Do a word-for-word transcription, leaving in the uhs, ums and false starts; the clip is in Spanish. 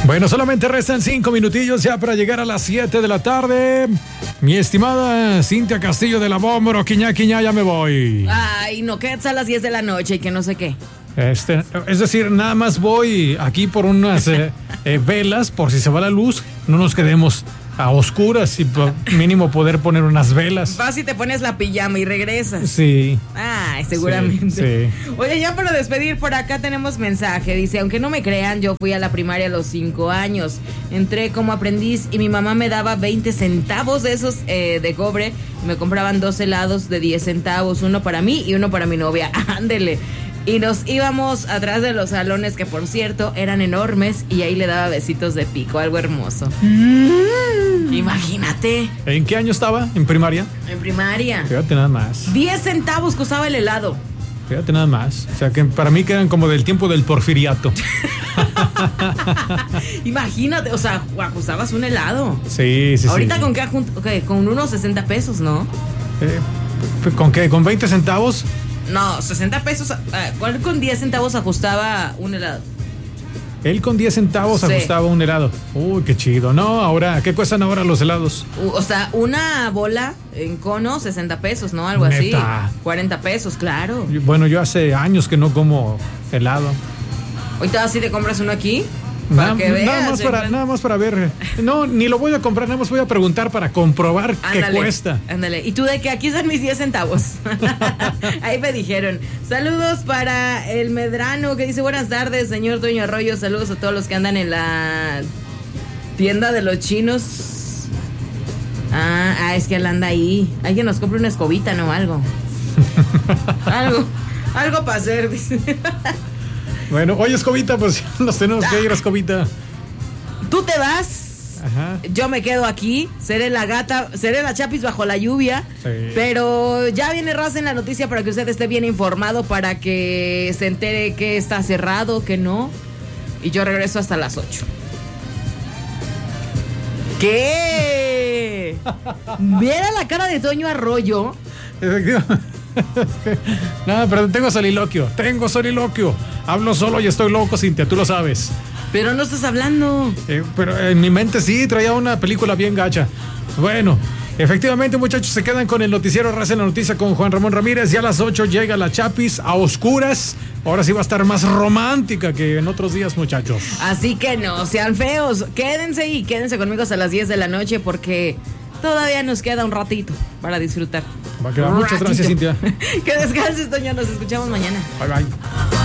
Bueno, solamente restan cinco minutillos ya para llegar a las siete de la tarde. Mi estimada Cintia Castillo de la Bómboro, quiñá, quiñá, ya me voy. Ay, no, que es a las diez de la noche y que no sé qué. Este, es decir, nada más voy aquí por unas eh, eh, velas, por si se va la luz, no nos quedemos a oscuras y por mínimo poder poner unas velas. Vas y te pones la pijama y regresas. Sí. Ah, seguramente. Sí, sí. Oye, ya para despedir, por acá tenemos mensaje. Dice, aunque no me crean, yo fui a la primaria a los cinco años. Entré como aprendiz y mi mamá me daba veinte centavos de esos eh, de cobre. Y me compraban dos helados de diez centavos, uno para mí y uno para mi novia. Ándele. Y nos íbamos atrás de los salones, que por cierto eran enormes, y ahí le daba besitos de pico, algo hermoso. Mm. Imagínate. ¿En qué año estaba? ¿En primaria? En primaria. Fíjate nada más. diez centavos costaba el helado. Fíjate nada más. O sea, que para mí quedan como del tiempo del porfiriato. Imagínate, o sea, ajustabas un helado. Sí, sí, Ahorita sí. con qué ajun- okay, con unos sesenta pesos, ¿no? Eh, ¿Con qué? ¿Con veinte centavos? No, sesenta pesos. ¿Cuál con diez centavos ajustaba un helado? Él con diez centavos Sí. ajustaba un helado. Uy, qué chido. No, ahora, ¿qué cuestan ahora los helados? O sea, una bola en cono, sesenta pesos, ¿no? Algo ¿Neta? así. cuarenta pesos, claro. Bueno, yo hace años que no como helado. Ahorita así te compras uno aquí. Para Nada, que veas. nada más para, nada más para ver. No, ni lo voy a comprar, nada más voy a preguntar para comprobar Ándale, qué cuesta. Ándale. Y tú de que aquí están mis diez centavos. Ahí me dijeron. Saludos para el Medrano que dice buenas tardes, señor Toño Arroyo. Saludos a todos los que andan en la tienda de los chinos. Ah, ah es que él anda ahí. Alguien nos compra una escobita, ¿no? Algo. algo. Algo para hacer, dice. Bueno, oye, Escobita, pues nos tenemos que ir, Escobita. Tú te vas. Ajá. Yo me quedo aquí, seré la gata, seré la Chapis bajo la lluvia, Sí. pero ya viene Raza en la noticia para que usted esté bien informado, para que se entere que está cerrado, que no, y yo regreso hasta las ocho. ¿Qué? Mira la cara de Toño Arroyo. Efectivamente. No, pero tengo soliloquio, tengo soliloquio. Hablo solo y estoy loco, Cintia, tú lo sabes. Pero no estás hablando. Eh, pero en mi mente sí, traía una película bien gacha. Bueno, efectivamente, muchachos, se quedan con el noticiero Raza en la Noticia con Juan Ramón Ramírez. Ya a las ocho llega la Chapis a oscuras. Ahora sí va a estar más romántica que en otros días, muchachos. Así que no sean feos. Quédense y quédense conmigo hasta las diez de la noche porque todavía nos queda un ratito para disfrutar. Va a quedar. Muchas gracias, Cintia. Que descanses, Toño. Nos escuchamos mañana. Bye, bye.